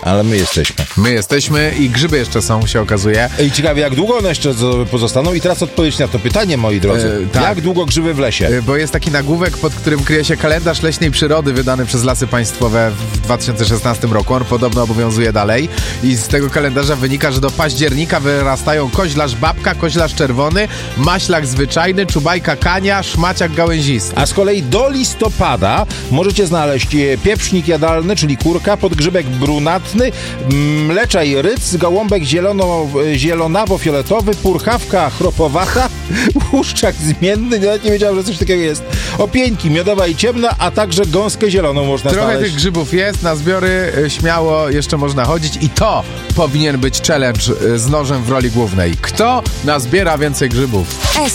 Ale my jesteśmy. My jesteśmy i grzyby jeszcze są, się okazuje. I ciekawe, jak długo one jeszcze pozostaną? I teraz odpowiedź na to pytanie, moi drodzy. Tak. Jak długo grzyby w lesie? Bo jest taki nagłówek, pod którym kryje się kalendarz leśnej przyrody wydany przez Lasy Państwowe w 2016 roku. On podobno obowiązuje dalej. I z tego kalendarza wynika, że do października wyrastają koźlarz babka, koźlarz czerwony, maślak zwyczajny, czubajka kania, szmaciak gałęzisty. A z kolei do listopada możecie znaleźć pieprznik jadalny, czyli kurka, podgrzybek brunatny, mleczaj ryc, gołąbek zielonawo-fioletowy, purchawka chropowata, łuszczak zmienny, nawet nie wiedziałem, że coś takiego jest, opieńki miodowa i ciemna, a także gąskę zieloną można Trochę znaleźć. tych grzybów jest, na zbiory śmiało jeszcze można chodzić i to powinien być challenge z nożem w roli głównej. Kto nazbiera więcej grzybów?